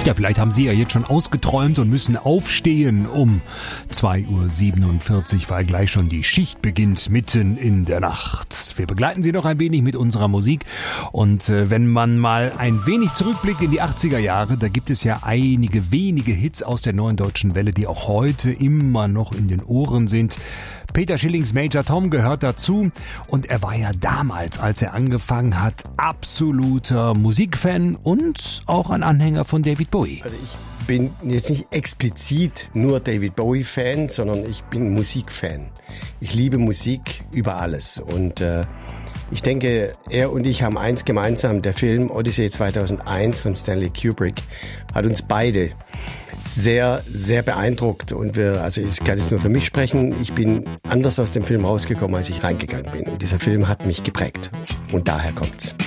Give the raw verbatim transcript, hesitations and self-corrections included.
Ja, vielleicht haben Sie ja jetzt schon ausgeträumt und müssen aufstehen um zwei Uhr siebenundvierzig, weil gleich schon die Schicht beginnt, mitten in der Nacht. Wir begleiten Sie noch ein wenig mit unserer Musik. Und äh, wenn man mal ein wenig zurückblickt in die achtziger Jahre, da gibt es ja einige wenige Hits aus der neuen deutschen Welle, die auch heute immer noch in den Ohren sind. Peter Schillings Major Tom gehört dazu und er war ja damals, als er angefangen hat, absoluter Musikfan und auch ein Anhänger von David Bowie. Also ich bin jetzt nicht explizit nur David Bowie-Fan, sondern ich bin Musikfan. Ich liebe Musik über alles und äh, ich denke, er und ich haben eins gemeinsam. Der Film Odyssey zweitausendeins von Stanley Kubrick hat uns beide sehr, sehr beeindruckt. Und wir, also ich kann jetzt nur für mich sprechen, ich bin anders aus dem Film rausgekommen, als ich reingegangen bin. Und dieser Film hat mich geprägt. Und daher kommt's.